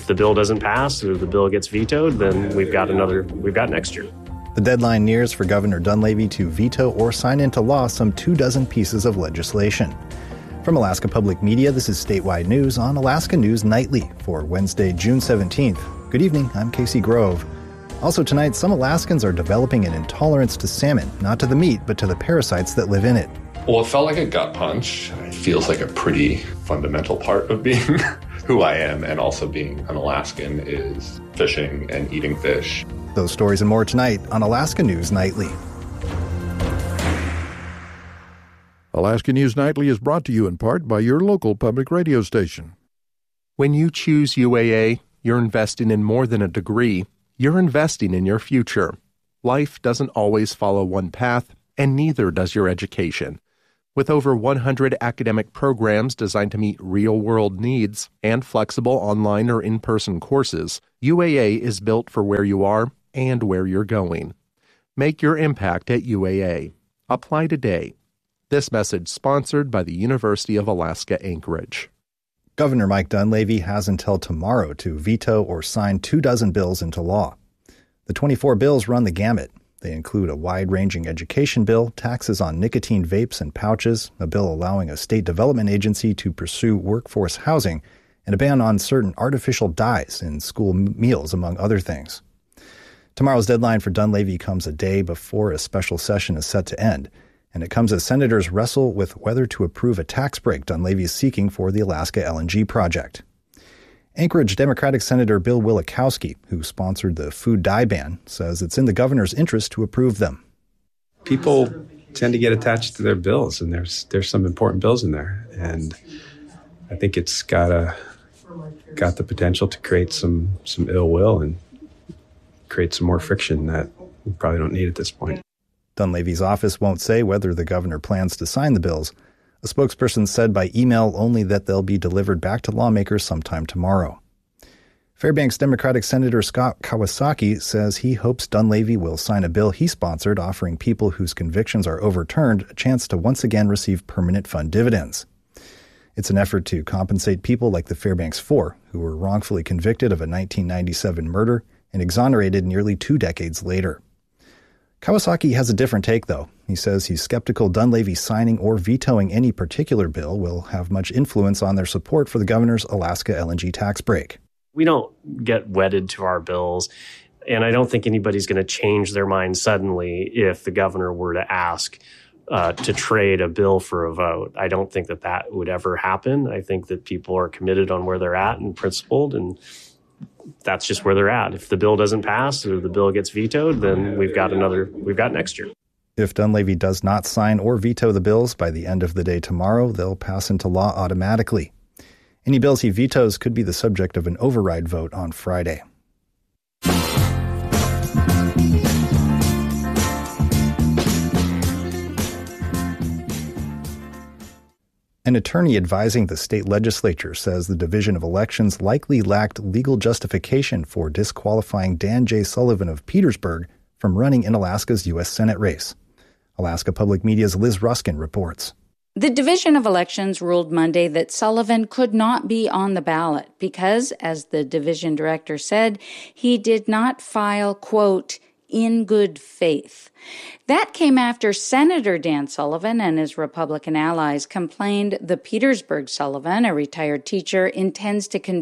If the bill doesn't pass or the bill gets vetoed, then we've got next year. The deadline nears for Governor Dunleavy to veto or sign into law some 24 pieces of legislation. From Alaska Public Media, this is Statewide News on Alaska News Nightly for Wednesday, June 17th. Good evening, I'm Casey Grove. Also tonight, some Alaskans are developing an intolerance to salmon, not to the meat, but to the parasites that live in it. Well, it felt like a gut punch. It feels like a pretty fundamental part of being who I am, and also being an Alaskan is fishing and eating fish. Those stories and more tonight on Alaska News Nightly. Alaska News Nightly is brought to you in part by your local public radio station. When you choose UAA, you're investing in more than a degree. You're investing in your future. Life doesn't always follow one path, and neither does your education. With over 100 academic programs designed to meet real-world needs and flexible online or in-person courses, UAA is built for where you are and where you're going. Make your impact at UAA. Apply today. This message sponsored by the University of Alaska Anchorage. Governor Mike Dunleavy has until tomorrow to veto or sign 24 bills into law. The 24 bills run the gamut. They include a wide-ranging education bill, taxes on nicotine vapes and pouches, a bill allowing a state development agency to pursue workforce housing, and a ban on certain artificial dyes in school meals, among other things. Tomorrow's deadline for Dunleavy comes a day before a special session is set to end, and it comes as senators wrestle with whether to approve a tax break Dunleavy is seeking for the Alaska LNG project. Anchorage Democratic Senator Bill Wielechowski, who sponsored the food dye ban, says it's in the governor's interest to approve them. People tend to get attached to their bills, and there's some important bills in there, and I think it's got the potential to create some ill will and create some more friction that we probably don't need at this point. Dunleavy's office won't say whether the governor plans to sign the bills. A spokesperson said by email only that they'll be delivered back to lawmakers sometime tomorrow. Fairbanks Democratic Senator Scott Kawasaki says he hopes Dunleavy will sign a bill he sponsored offering people whose convictions are overturned a chance to once again receive permanent fund dividends. It's an effort to compensate people like the Fairbanks Four, who were wrongfully convicted of a 1997 murder and exonerated nearly 2 decades later. Kawasaki has a different take, though. He says he's skeptical Dunleavy signing or vetoing any particular bill will have much influence on their support for the governor's Alaska LNG tax break. We don't get wedded to our bills, and I don't think anybody's going to change their mind suddenly if the governor were to ask to trade a bill for a vote. I don't think that would ever happen. I think that people are committed on where they're at and principled, and that's just where they're at. If the bill doesn't pass or the bill gets vetoed, then we've got next year. If Dunleavy does not sign or veto the bills by the end of the day tomorrow, they'll pass into law automatically. Any bills he vetoes could be the subject of an override vote on Friday. An attorney advising the state legislature says the Division of Elections likely lacked legal justification for disqualifying Dan J. Sullivan of Petersburg from running in Alaska's U.S. Senate race. Alaska Public Media's Liz Ruskin reports. The Division of Elections ruled Monday that Sullivan could not be on the ballot because, as the division director said, he did not file, quote, in good faith. That came after Senator Dan Sullivan and his Republican allies complained the Petersburg Sullivan, a retired teacher, intends to